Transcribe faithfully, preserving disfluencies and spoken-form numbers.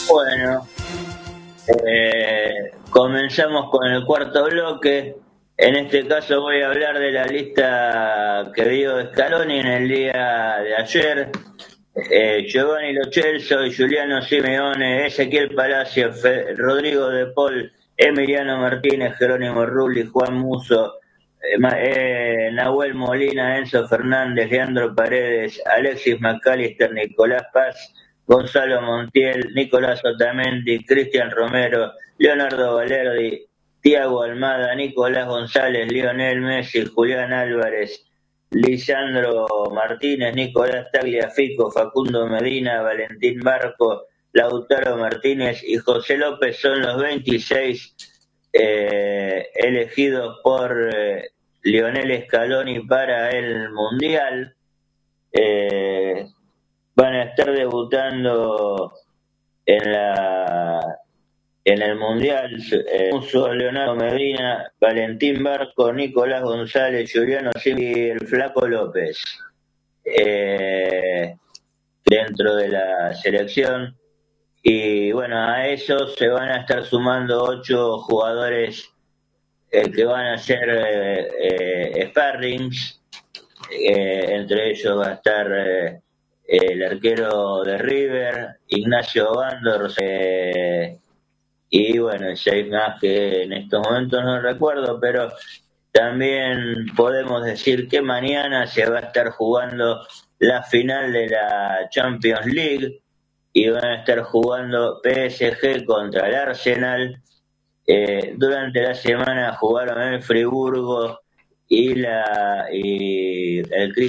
Bueno, eh, comenzamos con el cuarto bloque. En este caso voy a hablar de la lista que dio Scaloni en el día de ayer. Eh, Giovanni Lo Celso, Giuliano Simeone, Ezequiel Palacios, Fe, Rodrigo De Paul, Emiliano Martínez, Jerónimo Rulli, Juan Musso, eh, eh, Nahuel Molina, Enzo Fernández, Leandro Paredes, Alexis McAllister, Nicolás Paz, Gonzalo Montiel, Nicolás Otamendi, Cristian Romero, Leonardo Valerdi, Thiago Almada, Nicolás González, Lionel Messi, Julián Álvarez, Lisandro Martínez, Nicolás Tagliafico, Facundo Medina, Valentín Barco, Lautaro Martínez y José López son los veintiséis eh, elegidos por eh, Lionel Scaloni para el Mundial. Eh, van a estar debutando en la en el Mundial eh, Leonardo Medina, Valentín Barco, Nicolás González, Giuliano Simeone y el Flaco López eh, dentro de la selección. Y bueno, a eso se van a estar sumando ocho jugadores eh, que van a ser eh, eh, sparrings. Eh, entre ellos va a estar eh, el arquero de River, Ignacio Bandor, eh, y bueno, seis más que en estos momentos no recuerdo, pero también podemos decir que mañana se va a estar jugando la final de la Champions League y van a estar jugando P S G contra el Arsenal. Eh, durante la semana jugaron el Friburgo y, la, y el